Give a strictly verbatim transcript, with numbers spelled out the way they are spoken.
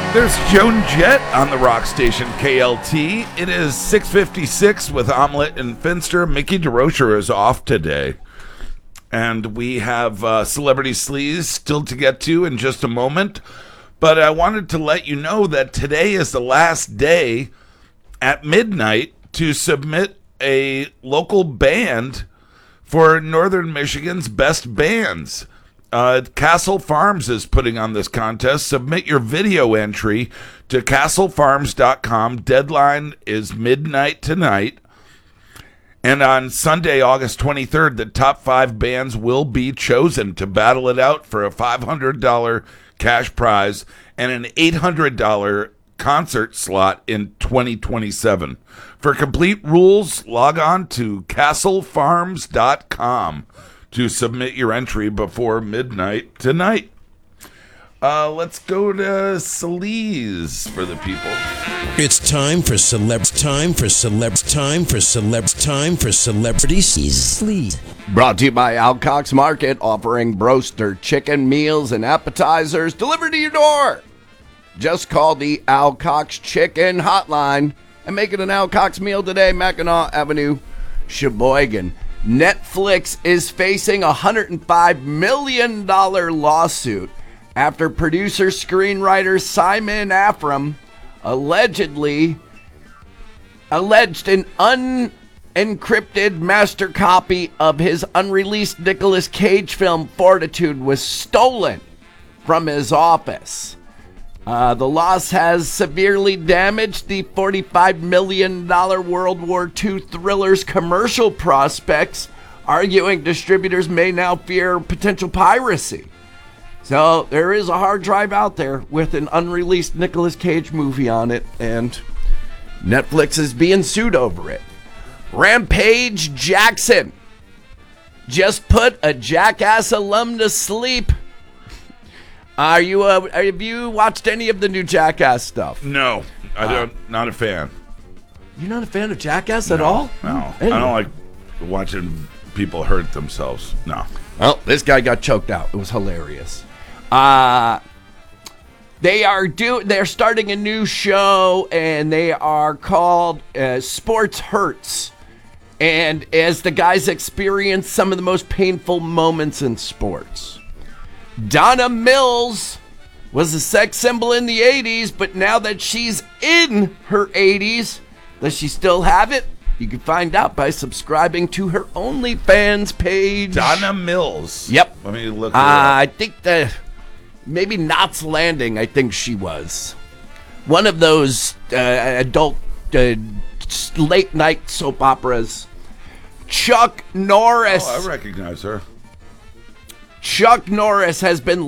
There's Joan Jett on the rock station K L T. It is six fifty-six with Omelette and Finster. Mickey DeRocher is off today. And we have uh, Celebrity Sleaze still to get to in just a moment. But I wanted to let you know that today is the last day at midnight to submit a local band for Northern Michigan's best bands. Uh, Castle Farms is putting on this contest. Submit your video entry to castle farms dot com. Deadline is midnight tonight. And on Sunday, August twenty-third, the top five bands will be chosen to battle it out for a five hundred dollars cash prize and an eight hundred dollars concert slot in twenty twenty-seven. For complete rules, log on to castle farms dot com to submit your entry before midnight tonight. Uh, let's go to Sleaze for the people. It's time for celeb. Time for celeb. Time for celeb. Time for celebrity Sleaze. Brought to you by Alcox Market, offering broster chicken meals and appetizers delivered to your door. Just call the Alcox Chicken Hotline and make it an Alcox meal today. Mackinac Avenue, Sheboygan. Netflix is facing a one hundred five million dollars lawsuit after producer screenwriter Simon Afram allegedly alleged an unencrypted master copy of his unreleased Nicolas Cage film Fortitude was stolen from his office. Uh, the loss has severely damaged the forty-five million dollars World War Two thriller's commercial prospects, arguing distributors may now fear potential piracy. So there is a hard drive out there with an unreleased Nicolas Cage movie on it, and Netflix is being sued over it. Rampage Jackson just put a Jackass alum to sleep. Are you? Uh, have you watched any of the new Jackass stuff? No, I don't. Uh, not a fan. You're not a fan of Jackass at no, all? No, anyway. I don't like watching people hurt themselves. No. Well, this guy got choked out. It was hilarious. Uh they are do. They're starting a new show, and they are called uh, Sports Hurts. And as the guys experience some of the most painful moments in sports. Donna Mills was a sex symbol in the eighties, but now that she's in her eighties, does she still have it? You can find out by subscribing to her OnlyFans page. Donna Mills. Yep. Let me look. Uh, I think that maybe Knots Landing, I think she was. One of those uh, adult uh, late night soap operas. Chuck Norris. Oh, I recognize her. Chuck Norris has been